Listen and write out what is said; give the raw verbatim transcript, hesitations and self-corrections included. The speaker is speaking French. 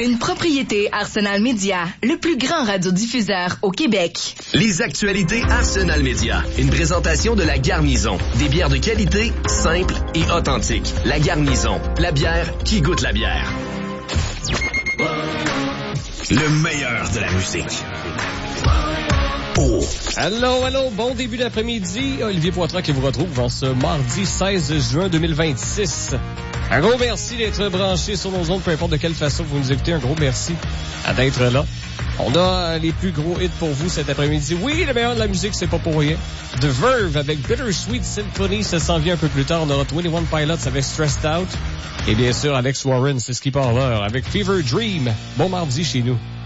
Une propriété Arsenal Média, le plus grand radiodiffuseur au Québec. Les actualités Arsenal Média. Une présentation de La Garnison. Des bières de qualité, simples et authentiques. La Garnison, la bière qui goûte la bière. Le meilleur de la musique. Oh. Allô, allô, bon début d'après-midi. Olivier Poitras qui vous retrouve en ce mardi seize juin deux mille vingt-six. Un gros merci d'être branché sur nos ondes, peu importe de quelle façon vous nous écoutez. Un gros merci d'être là. On a les plus gros hits pour vous cet après-midi. Oui, le meilleur de la musique, c'est pas pour rien. The Verve avec Bittersweet Symphony, ça s'en vient un peu plus tard. On aura vingt et un Pilots avec Stressed Out. Et bien sûr, Alex Warren, c'est ce qui part l'heure, avec Fever Dream. Bon mardi chez nous.